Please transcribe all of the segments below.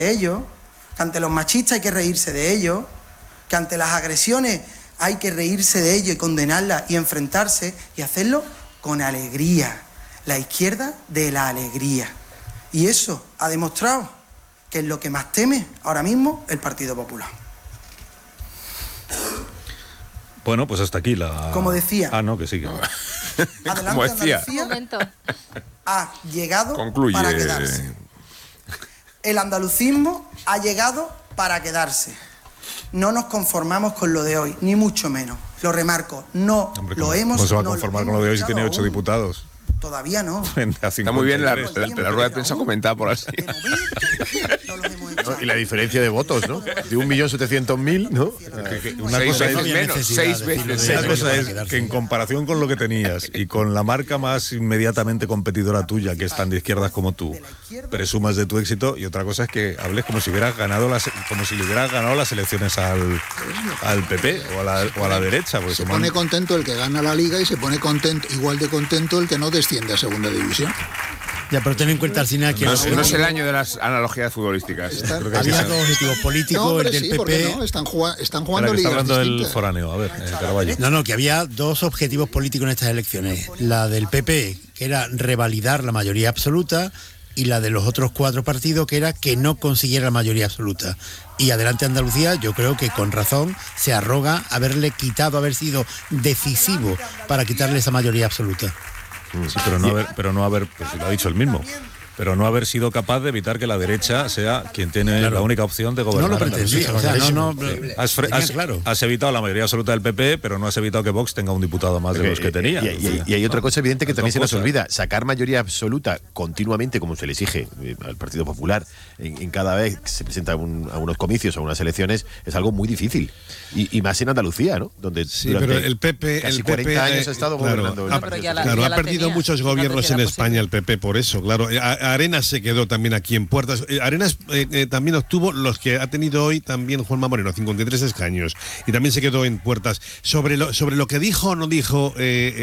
ellos, que ante los machistas hay que reírse de ellos, que ante las agresiones hay que reírse de ellos y condenarlas y enfrentarse y hacerlo con alegría. La izquierda de la alegría. Y eso ha demostrado que es lo que más teme ahora mismo el Partido Popular. Bueno, pues hasta aquí la... Como decía... Ah, no, que sigue. Adelante, Como decía. Andalucía Un momento. ha llegado Concluye. para quedarse. El andalucismo ha llegado para quedarse. No nos conformamos con lo de hoy, ni mucho menos. Lo remarco, no lo hemos... ¿Cómo se va a no conformar lo con lo de hoy si hemos tiene 8 echado aún. diputados? Todavía no. Está muy bien la rueda de prensa comentada por así. No los hemos echado. Y la diferencia de votos, ¿no? De 1.700.000, ¿no? Una Seis cosa veces es- menos, 6 veces Una menos. cosa es que en comparación con lo que tenías y con la marca más inmediatamente competidora tuya, que es tan de izquierdas como tú, presumas de tu éxito, y otra cosa es que hables como si hubieras ganado como si le hubieras ganado las elecciones al PP o a la derecha. Porque Se como pone contento el que gana la Liga y se pone contento, igual de contento el que no desciende a Segunda División. Ya, pero ten en cuenta, Alsina, que No es el año de las analogías futbolísticas. había dos objetivos políticos, No, el hombre, del sí, ¿por qué PP... no? Están jugando Espera, que está ligas hablando del distintas. foráneo. A ver, Caraballo. No, que había dos objetivos políticos en estas elecciones. La del PP, que era revalidar la mayoría absoluta, y la de los otros 4 partidos, que era que no consiguiera la mayoría absoluta. Y Adelante Andalucía, yo creo que con razón se arroga haber sido decisivo para quitarle esa mayoría absoluta. Sí, pero no haber, pues lo ha dicho él mismo, pero no haber sido capaz de evitar que la derecha sea quien tiene la única opción de gobernar. No lo pretendía, o sea, has evitado la mayoría absoluta del PP, pero no has evitado que Vox tenga un diputado más de los que tenía. Y hay otra cosa evidente que también se nos cosas. olvida. Sacar mayoría absoluta continuamente, como se le exige al Partido Popular, en cada vez que se presenta a unos comicios o a unas elecciones, es algo muy difícil. Y más en Andalucía, ¿no? Donde pero el PP... casi el 40 años ha estado gobernando. Ha perdido muchos gobiernos en España el PP por eso, claro. Arenas se quedó también aquí en Puertas. Arenas también obtuvo los que ha tenido hoy también Juanma Moreno, 53 escaños. Y también se quedó en Puertas. Sobre lo que dijo o no dijo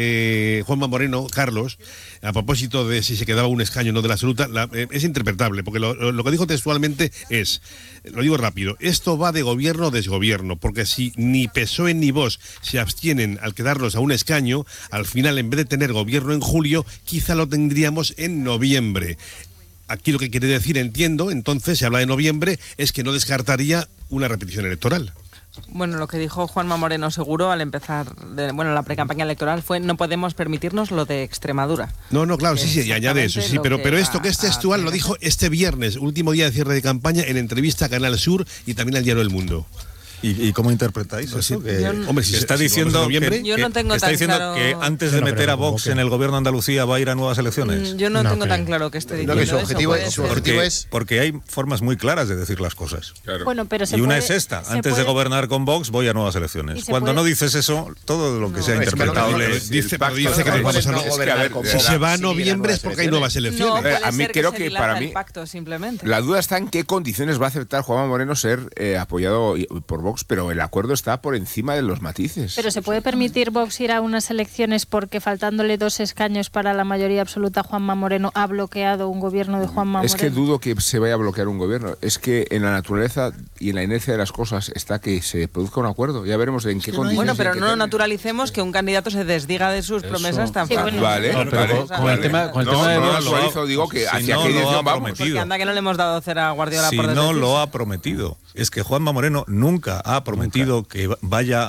Juanma Moreno, Carlos, a propósito de si se quedaba un escaño o no de la absoluta, es interpretable, porque lo que dijo textualmente es, lo digo rápido, esto va de gobierno o desgobierno, porque si ni PSOE ni Vox se abstienen al quedarnos a un escaño, al final, en vez de tener gobierno en julio, quizá lo tendríamos en noviembre. Aquí lo que quiere decir, entiendo, entonces, se habla de noviembre, es que no descartaría una repetición electoral. Bueno, lo que dijo Juanma Moreno seguro al empezar la precampaña electoral fue: no podemos permitirnos lo de Extremadura. No, claro, sí, y añade eso, sí, pero esto que es textual lo dijo este viernes, último día de cierre de campaña, en entrevista a Canal Sur y también al Diario El Mundo. ¿Y cómo interpretáis eso? Hombre, si está diciendo yo no tengo está tan diciendo claro que antes de meter a Vox en el gobierno de Andalucía va a ir a nuevas elecciones. Yo no tengo tan claro que esté diciendo que su objetivo eso. es porque hay formas muy claras de decir las cosas. Claro. Bueno, pero Y una es esta: antes de gobernar con Vox voy a nuevas elecciones. Cuando no dices eso, todo lo que sea interpretable. Dice que nos vamos a si se va a noviembre es porque hay nuevas elecciones. A mí creo que para mí el pacto, simplemente. la duda está en qué condiciones va a aceptar Juanma Moreno ser apoyado por Vox, pero el acuerdo está por encima de los matices. Pero ¿se puede permitir Vox ir a unas elecciones porque faltándole 2 escaños para la mayoría absoluta, Juanma Moreno ha bloqueado un gobierno de Juanma Moreno? Es que dudo que se vaya a bloquear un gobierno. Es que en la naturaleza y en la inercia de las cosas está que se produzca un acuerdo. Ya veremos en qué condiciones. Bueno, pero no naturalicemos que un candidato se desdiga de sus promesas tan fácil. bueno. Vale, con el tema de no Vox, naturalizo, digo que si hacia no qué lo dirección ha vamos. prometido. Porque anda que no le hemos dado cera a Guardiola Si por no desdecirse. lo ha prometido. Es que Juanma Moreno nunca ha prometido que vaya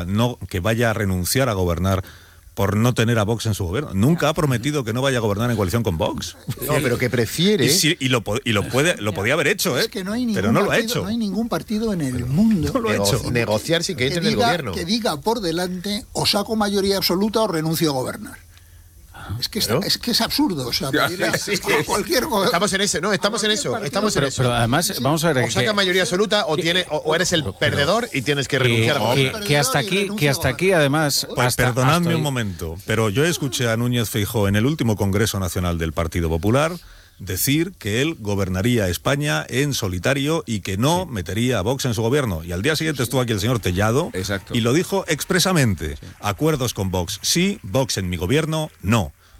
a renunciar a gobernar por no tener a Vox en su gobierno. Nunca ha prometido que no vaya a gobernar en coalición con Vox. No, pero que prefiere... Y lo podía haber hecho, Es que no hay pero no lo ha partido, hecho. no hay ningún partido en el mundo negociar sin que entre en el gobierno. que diga por delante o saco mayoría absoluta o renuncio a gobernar. Es que es absurdo, o sea, cualquier gobierno. Estamos en eso, ¿no? Estamos en eso. Pero además, vamos a ver... O saca mayoría absoluta o eres el perdedor y tienes que renunciar a gobernar. Que hasta aquí, además... Pues perdonadme un momento, pero yo escuché a Núñez Feijóo en el último Congreso Nacional del Partido Popular decir que él gobernaría España en solitario y que no metería a Vox en su gobierno. Y al día siguiente estuvo aquí el señor Tellado y lo dijo expresamente. Acuerdos con Vox sí, Vox en mi gobierno no.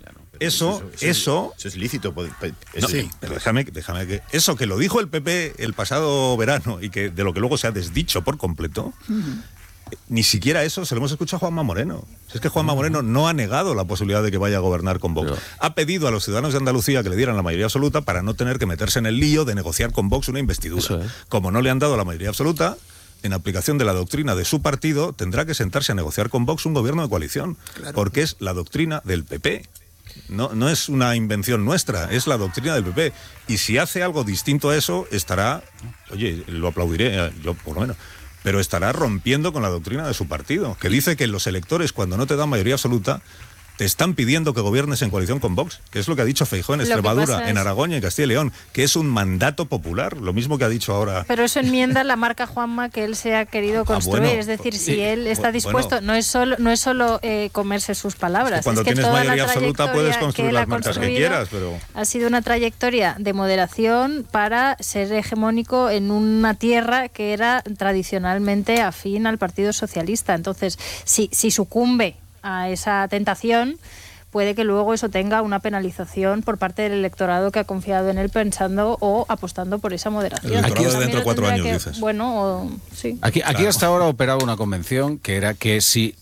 eso es lícito. Sí, pero déjame que eso que lo dijo el PP el pasado verano y que de lo que luego se ha desdicho por completo, ni siquiera eso se lo hemos escuchado a Juanma Moreno. Si es que Juanma Moreno no ha negado la posibilidad de que vaya a gobernar con Vox. Ha pedido a los ciudadanos de Andalucía que le dieran la mayoría absoluta para no tener que meterse en el lío de negociar con Vox una investidura. Como no le han dado la mayoría absoluta, en aplicación de la doctrina de su partido, tendrá que sentarse a negociar con Vox un gobierno de coalición, porque es la doctrina del PP. No es una invención nuestra, es la doctrina del PP. Y si hace algo distinto a eso, estará, oye, lo aplaudiré, yo por lo menos, pero estará rompiendo con la doctrina de su partido, que dice que los electores, cuando no te dan mayoría absoluta, te están pidiendo que gobiernes en coalición con Vox, que es lo que ha dicho Feijóo en Extremadura, en Aragón y en Castilla y León, que es un mandato popular, lo mismo que ha dicho ahora. Pero eso enmienda la marca Juanma que él se ha querido construir, es decir, si él está dispuesto, no es solo comerse sus palabras. Es que cuando tienes mayoría absoluta puedes construir las marcas que quieras, pero ha sido una trayectoria de moderación para ser hegemónico en una tierra que era tradicionalmente afín al Partido Socialista. Entonces, si sucumbe a esa tentación, puede que luego eso tenga una penalización por parte del electorado que ha confiado en él pensando o apostando por esa moderación. El electorado dentro de 4 años, dices. Bueno, sí. Aquí hasta ahora operaba una convención que era que si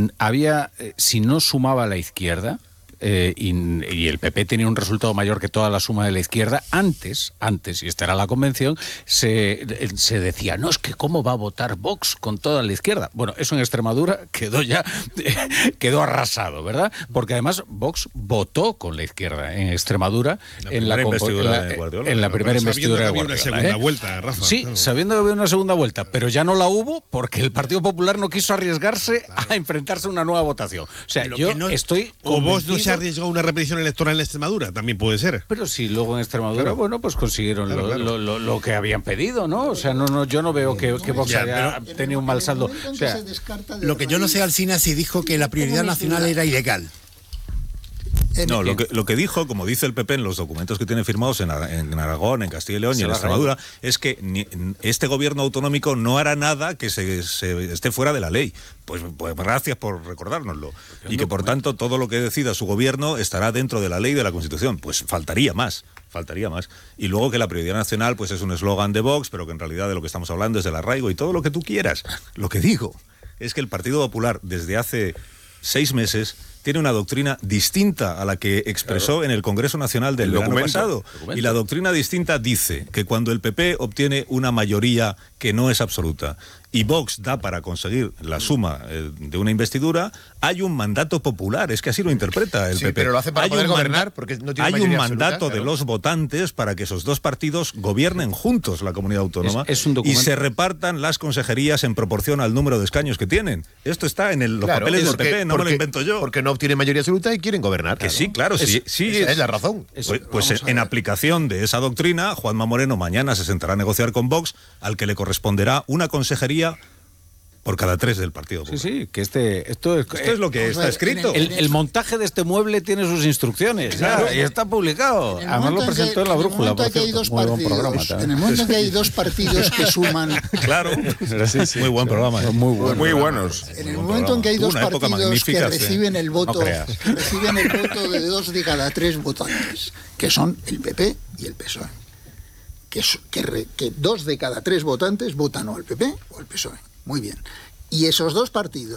no sumaba la izquierda, y el PP tenía un resultado mayor que toda la suma de la izquierda, antes, y esta era la convención, se decía, no, es que cómo va a votar Vox con toda la izquierda. Bueno, eso en Extremadura quedó arrasado, ¿verdad? Porque además Vox votó con la izquierda en Extremadura en la primera investidura de Guardiola. Una segunda vuelta, Rafa. Sí, sabiendo que había una segunda vuelta, pero ya no la hubo porque el Partido Popular no quiso arriesgarse a enfrentarse a una nueva votación. O sea, estoy o vos no se arriesgó a una repetición electoral en Extremadura, también puede ser. Pero sí, luego en Extremadura, bueno, pues consiguieron lo que habían pedido, ¿no? O sea, yo no veo que Vox haya tenido un mal saldo. O sea, lo que yo no sé, Alsina, si dijo que la prioridad nacional era ilegal. No, lo que dijo, como dice el PP en los documentos que tiene firmados en Aragón, en Castilla y León y en Extremadura, es que este gobierno autonómico no hará nada que se esté fuera de la ley. Pues gracias por recordárnoslo. Y que por tanto todo lo que decida su gobierno estará dentro de la ley y de la Constitución. Pues faltaría más. Y luego que la prioridad nacional pues es un eslogan de Vox, pero que en realidad de lo que estamos hablando es del arraigo y todo lo que tú quieras. Lo que digo es que el Partido Popular desde hace 6 meses tiene una doctrina distinta a la que expresó en el Congreso Nacional del verano pasado. Y la doctrina distinta dice que cuando el PP obtiene una mayoría que no es absoluta y Vox da para conseguir la suma de una investidura, hay un mandato popular, es que así lo interpreta el PP. Pero lo hace para poder gobernar, porque no tiene hay mayoría un mandato absoluta, de los votantes para que esos dos partidos gobiernen juntos la comunidad autónoma y se repartan las consejerías en proporción al número de escaños que tienen. Esto está en los papeles del PP, no me lo invento yo. Porque no obtienen mayoría absoluta y quieren gobernar. Que sí, claro, sí. Esa es la razón. Pues en aplicación de esa doctrina, Juanma Moreno mañana se sentará a negociar con Vox, al que le corresponderá una consejería por cada 3 del Partido Popular. Sí, que esto es lo que está escrito. El montaje de este mueble tiene sus instrucciones, claro, y está publicado. Además lo presentó en la Brújula, por cierto. Muy buen programa también. En el momento en que hay 2 partidos que suman... Claro, muy buen programa. Muy buenos. En el momento en que hay 2 partidos que reciben el voto, de 2 de cada 3 votantes, que son el PP y el PSOE. Que 2 de cada 3 votantes votan o al PP o al PSOE. Muy bien. Y esos 2 partidos